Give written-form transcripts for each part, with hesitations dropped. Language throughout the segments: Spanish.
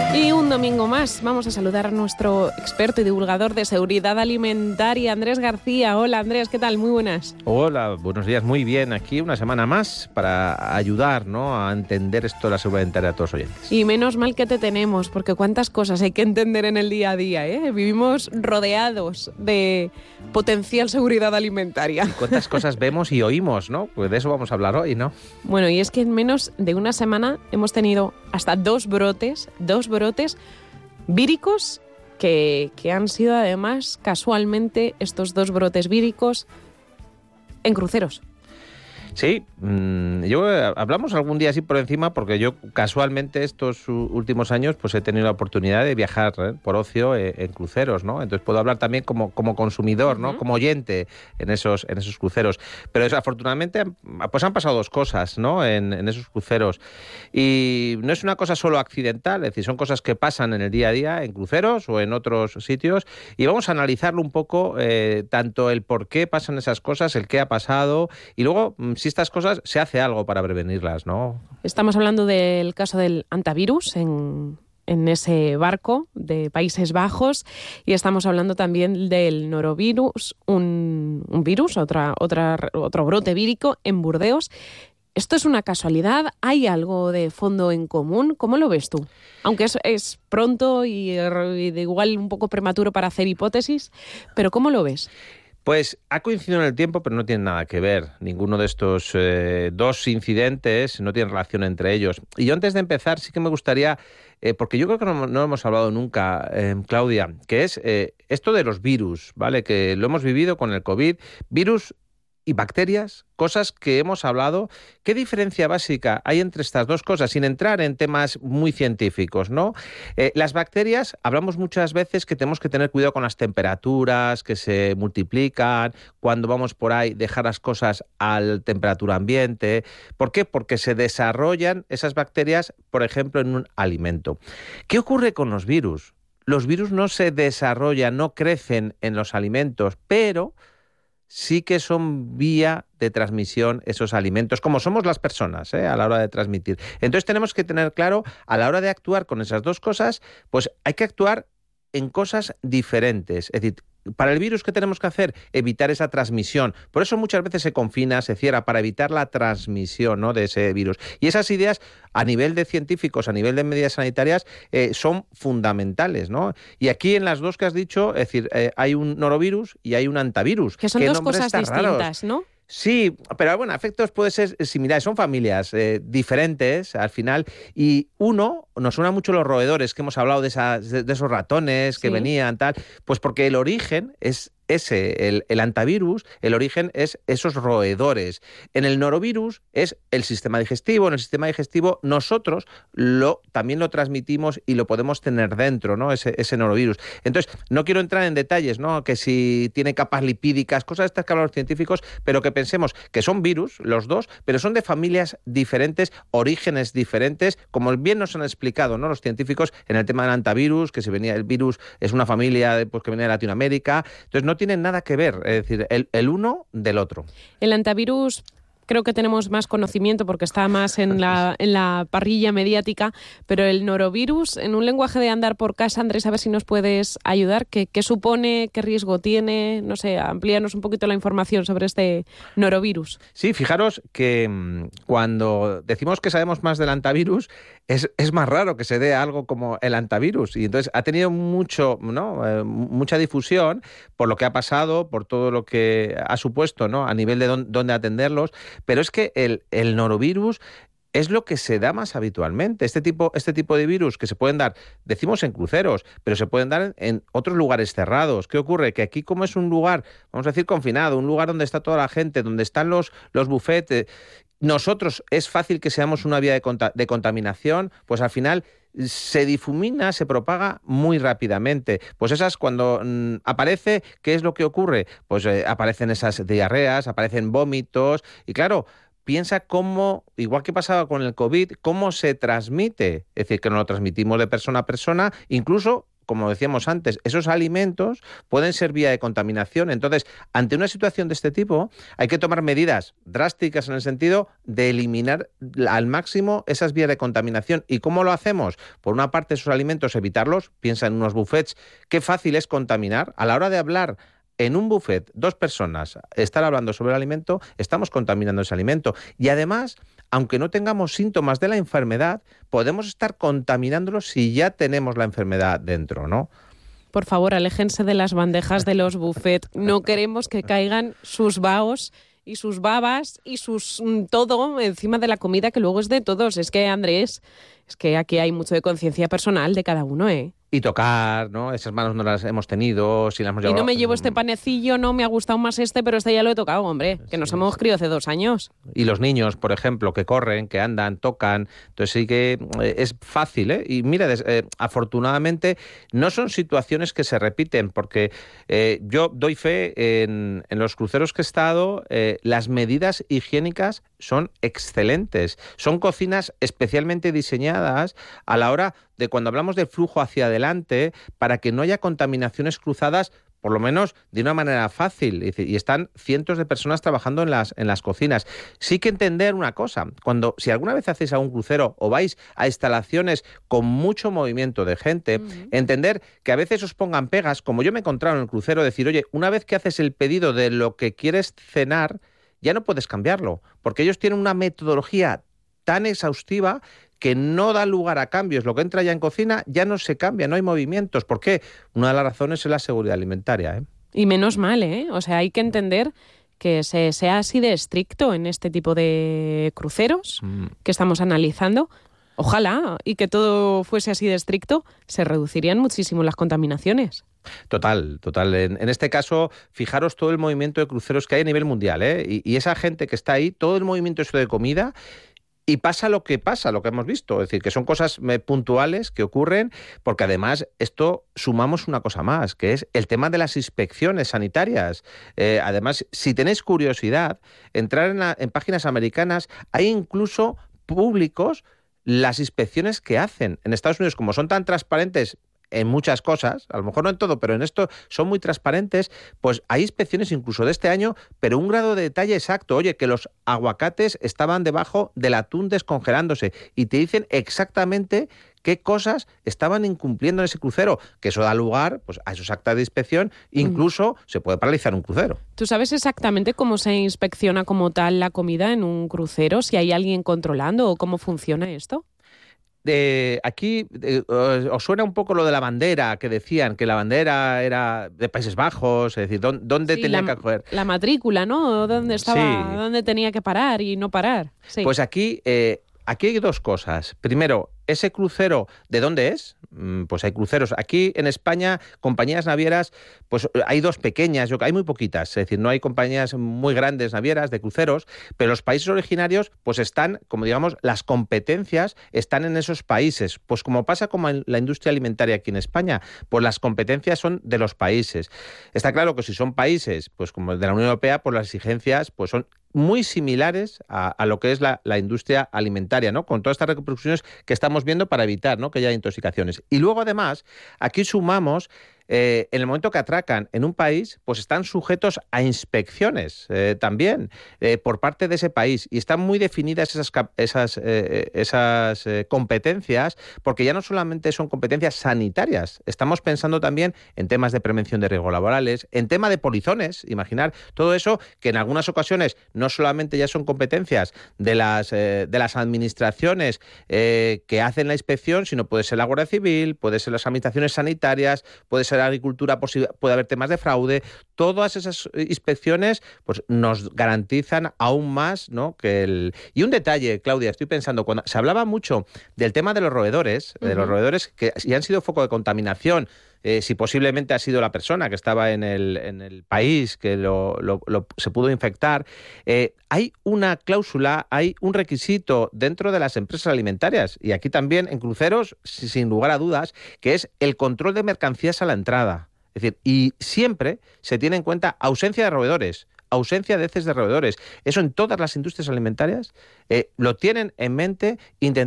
Y un domingo más vamos a saludar a nuestro experto y divulgador de seguridad alimentaria, Andrés García. Hola Andrés, ¿qué tal? Muy buenas. Hola, buenos días, muy bien. Aquí una semana más para ayudar, ¿no?, a entender esto de la seguridad alimentaria a todos los oyentes. Y menos mal que te tenemos, porque cuántas cosas hay que entender en el día a día, ¿eh? Vivimos rodeados de potencial seguridad alimentaria. Y cuántas cosas vemos y oímos, ¿no? Pues de eso vamos a hablar hoy, ¿no? Bueno, y es que en menos de una semana hemos tenido hasta dos brotes víricos que han sido además casualmente estos dos brotes víricos en cruceros. Sí, hablamos algún día así por encima porque yo casualmente estos últimos años pues he tenido la oportunidad de viajar por ocio en cruceros, ¿no? Entonces puedo hablar también como consumidor, ¿no? Como oyente en esos cruceros. Pero desafortunadamente pues han pasado dos cosas, ¿no? En esos cruceros. Y no es una cosa solo accidental, es decir, son cosas que pasan en el día a día en cruceros o en otros sitios y vamos a analizarlo un poco, tanto el por qué pasan esas cosas, el qué ha pasado y luego si estas cosas se hace algo para prevenirlas, ¿no? Estamos hablando del caso del hantavirus en ese barco de Países Bajos y estamos hablando también del norovirus, un virus, otro brote vírico en Burdeos. ¿Esto es una casualidad? ¿Hay algo de fondo en común? ¿Cómo lo ves tú? Aunque es pronto y de igual un poco prematuro para hacer hipótesis, pero ¿cómo lo ves? Pues ha coincidido en el tiempo, pero no tiene nada que ver. Ninguno de estos dos incidentes no tiene relación entre ellos. Y yo antes de empezar sí que me gustaría, porque yo creo que no hemos hablado nunca, Claudia, que es esto de los virus, ¿vale? Que lo hemos vivido con el COVID. Virus y bacterias, cosas que hemos hablado. ¿Qué diferencia básica hay entre estas dos cosas? Sin entrar en temas muy científicos, ¿no? Las bacterias, hablamos muchas veces que tenemos que tener cuidado con las temperaturas, que se multiplican, cuando vamos por ahí, dejar las cosas a temperatura ambiente. ¿Por qué? Porque se desarrollan esas bacterias, por ejemplo, en un alimento. ¿Qué ocurre con los virus? Los virus no se desarrollan, no crecen en los alimentos, pero sí que son vía de transmisión esos alimentos, como somos las personas, a la hora de transmitir. Entonces tenemos que tener claro, a la hora de actuar con esas dos cosas, pues hay que actuar en cosas diferentes. Es decir, para el virus, ¿qué tenemos que hacer? Evitar esa transmisión. Por eso muchas veces se confina, se cierra, para evitar la transmisión, ¿no?, de ese virus. Y esas ideas, a nivel de científicos, a nivel de medidas sanitarias, son fundamentales, ¿no? Y aquí en las dos que has dicho, es decir, hay un norovirus y hay un hantavirus. Que son dos cosas distintas, ¿no? Sí, pero bueno, efectos pueden ser similares, son familias diferentes al final, y uno, nos suena mucho los roedores, que hemos hablado de esos ratones que venían, tal, pues porque el origen es el hantavirus, el origen es esos roedores. En el norovirus es el sistema digestivo. En el sistema digestivo nosotros también lo transmitimos y lo podemos tener dentro, ¿no?, ese norovirus. Entonces, no quiero entrar en detalles, ¿no?, que si tiene capas lipídicas, cosas de estas que hablan los científicos, pero que pensemos que son virus, los dos, pero son de familias diferentes, orígenes diferentes, como bien nos han explicado, ¿no?, los científicos en el tema del hantavirus, que el virus es una familia pues, que venía de Latinoamérica. Entonces, no tienen nada que ver, es decir, el uno del otro. El hantavirus creo que tenemos más conocimiento porque está más en la parrilla mediática, pero el norovirus, en un lenguaje de andar por casa, Andrés, a ver si nos puedes ayudar. ¿Qué supone? ¿Qué riesgo tiene? No sé, amplíanos un poquito la información sobre este norovirus. Sí, fijaros que cuando decimos que sabemos más del hantavirus, es más raro que se dé algo como el hantavirus. Y entonces ha tenido mucha difusión por lo que ha pasado, por todo lo que ha supuesto, ¿no?, a nivel de dónde atenderlos. Pero es que el norovirus es lo que se da más habitualmente. Este tipo de virus que se pueden dar, decimos en cruceros, pero se pueden dar en otros lugares cerrados. ¿Qué ocurre? Que aquí, como es un lugar, vamos a decir, confinado, un lugar donde está toda la gente, donde están los buffets, nosotros es fácil que seamos una vía de contaminación, pues al final se difumina, se propaga muy rápidamente. Pues esas cuando aparece, ¿qué es lo que ocurre? Pues aparecen esas diarreas, aparecen vómitos y claro, piensa cómo, igual que pasaba con el COVID, cómo se transmite. Es decir, que no lo transmitimos de persona a persona, incluso como decíamos antes, esos alimentos pueden ser vía de contaminación. Entonces, ante una situación de este tipo, hay que tomar medidas drásticas en el sentido de eliminar al máximo esas vías de contaminación. ¿Y cómo lo hacemos? Por una parte, esos alimentos, evitarlos. Piensa en unos buffets. Qué fácil es contaminar. A la hora de hablar en un buffet, 2 personas, estar hablando sobre el alimento, estamos contaminando ese alimento. Y además, aunque no tengamos síntomas de la enfermedad, podemos estar contaminándolo si ya tenemos la enfermedad dentro, ¿no? Por favor, aléjense de las bandejas de los buffets. No queremos que caigan sus baos y sus babas y sus todo encima de la comida, que luego es de todos. Es que, Andrés, es que aquí hay mucho de conciencia personal de cada uno, ¿eh? Y tocar, ¿no? Esas manos no las hemos tenido, si las hemos llevado... Y no me llevo este panecillo, no me ha gustado más pero este ya lo he tocado, hombre, que nos hemos criado hace 2 años. Y los niños, por ejemplo, que corren, que andan, tocan, entonces sí que es fácil, ¿eh? Y mira, afortunadamente no son situaciones que se repiten, porque yo doy fe en los cruceros que he estado, las medidas higiénicas son excelentes. Son cocinas especialmente diseñadas a la hora de cuando hablamos de flujo hacia adelante para que no haya contaminaciones cruzadas, por lo menos de una manera fácil. Y están cientos de personas trabajando en las cocinas. Sí que entender una cosa, si alguna vez hacéis algún crucero o vais a instalaciones con mucho movimiento de gente, entender que a veces os pongan pegas, como yo me he encontrado en el crucero, decir, oye, una vez que haces el pedido de lo que quieres cenar, ya no puedes cambiarlo, porque ellos tienen una metodología tan exhaustiva que no da lugar a cambios. Lo que entra ya en cocina ya no se cambia, no hay movimientos. ¿Por qué? Una de las razones es la seguridad alimentaria, ¿eh? Y menos mal, ¿eh? O sea, hay que entender que sea así de estricto en este tipo de cruceros que estamos analizando. Ojalá, y que todo fuese así de estricto, se reducirían muchísimo las contaminaciones. Total. En este caso, fijaros todo el movimiento de cruceros que hay a nivel mundial, ¿eh? Y esa gente que está ahí, todo el movimiento de comida. Y pasa, lo que hemos visto, es decir, que son cosas puntuales que ocurren, porque además esto sumamos una cosa más, que es el tema de las inspecciones sanitarias. Además, si tenéis curiosidad, entrar en páginas americanas, hay incluso públicos las inspecciones que hacen. En Estados Unidos, como son tan transparentes en muchas cosas, a lo mejor no en todo, pero en esto son muy transparentes, pues hay inspecciones incluso de este año, pero un grado de detalle exacto. Oye, que los aguacates estaban debajo del atún descongelándose y te dicen exactamente qué cosas estaban incumpliendo en ese crucero, que eso da lugar pues, a esos actas de inspección, incluso se puede paralizar un crucero. ¿Tú sabes exactamente cómo se inspecciona como tal la comida en un crucero? ¿Si hay alguien controlando o cómo funciona esto? Aquí os suena un poco lo de la bandera, que decían que la bandera era de Países Bajos, es decir, ¿dónde sí, tenía que coger? La matrícula, ¿no? ¿Dónde estaba? Sí. ¿Dónde tenía que parar y no parar? Sí. Pues aquí hay 2 cosas. Primero, ¿ese crucero de dónde es? Pues hay cruceros. Aquí en España, compañías navieras, pues hay 2 pequeñas, hay muy poquitas. Es decir, no hay compañías muy grandes navieras de cruceros, pero los países originarios pues están, como digamos, las competencias están en esos países. Pues como pasa como en la industria alimentaria aquí en España, pues las competencias son de los países. Está claro que si son países, pues como el de la Unión Europea, pues las exigencias pues son muy similares a lo que es la industria alimentaria, ¿no? Con todas estas repercusiones que estamos viendo para evitar, ¿no?, que haya intoxicaciones. Y luego, además, aquí sumamos en el momento que atracan en un país, pues están sujetos a inspecciones también por parte de ese país. Y están muy definidas esas competencias, porque ya no solamente son competencias sanitarias. Estamos pensando también en temas de prevención de riesgos laborales, en tema de polizones. Imaginar todo eso que en algunas ocasiones no solamente ya son competencias de las administraciones que hacen la inspección, sino puede ser la Guardia Civil, puede ser las administraciones sanitarias, puede ser la agricultura, puede haber temas de fraude. Todas esas inspecciones pues nos garantizan aún más, ¿no? Y un detalle, Claudia, estoy pensando, cuando se hablaba mucho del tema de los roedores, que ya han sido foco de contaminación, si posiblemente ha sido la persona que estaba en el país que se pudo infectar, hay una cláusula, hay un requisito dentro de las empresas alimentarias, y aquí también en cruceros, sin lugar a dudas, que es el control de mercancías a la entrada. Es decir, y siempre se tiene en cuenta ausencia de roedores, ausencia de heces de roedores. Eso en todas las industrias alimentarias lo tienen en mente, intentar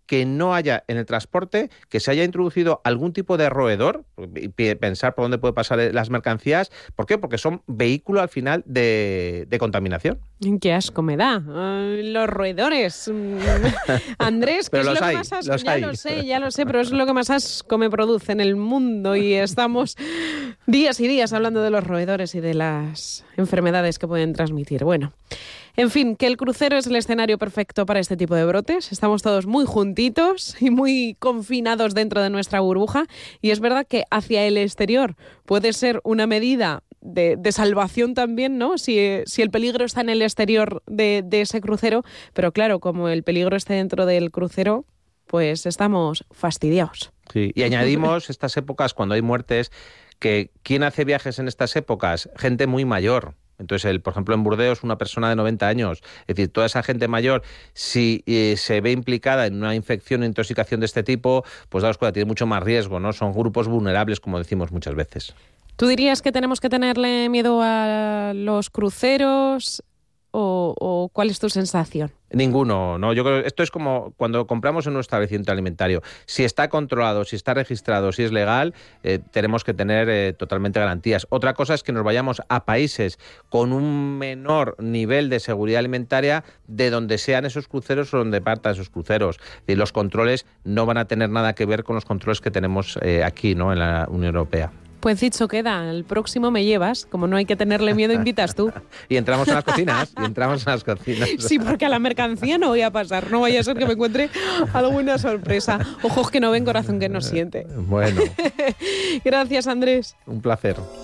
que no haya en el transporte, que se haya introducido algún tipo de roedor, pensar por dónde puede pasar las mercancías. ¿Por qué? Porque son vehículos al final de contaminación. Qué asco me da. Los roedores. Andrés, que es lo que más asco. Ya lo sé, pero es lo que más asco me produce en el mundo y estamos días y días hablando de los roedores y de las enfermedades que pueden transmitir. Bueno, en fin, que el crucero es el escenario perfecto para este tipo de brotes. Estamos todos muy juntitos y muy confinados dentro de nuestra burbuja y es verdad que hacia el exterior puede ser una medida de salvación también, ¿no? Si el peligro está en el exterior de ese crucero, pero claro, como el peligro esté dentro del crucero, pues estamos fastidiados. Sí, y añadimos estas épocas cuando hay muertes, que ¿quién hace viajes en estas épocas? Gente muy mayor. Entonces, por ejemplo, en Burdeos, una persona de 90 años, es decir, toda esa gente mayor, si se ve implicada en una infección o intoxicación de este tipo, pues daos cuenta, tiene mucho más riesgo, ¿no? Son grupos vulnerables, como decimos muchas veces. ¿Tú dirías que tenemos que tenerle miedo a los cruceros o cuál es tu sensación? Ninguno, no. Yo creo que esto es como cuando compramos en un establecimiento alimentario. Si está controlado, si está registrado, si es legal, tenemos que tener totalmente garantías. Otra cosa es que nos vayamos a países con un menor nivel de seguridad alimentaria de donde sean esos cruceros o donde partan esos cruceros. Y los controles no van a tener nada que ver con los controles que tenemos aquí, ¿no?, en la Unión Europea. Pues dicho queda, el próximo me llevas. Como no hay que tenerle miedo, invitas tú. Y entramos en las cocinas, Sí, porque a la mercancía no voy a pasar. No vaya a ser que me encuentre alguna sorpresa. Ojos que no ven, corazón que no siente. Bueno. Gracias, Andrés. Un placer.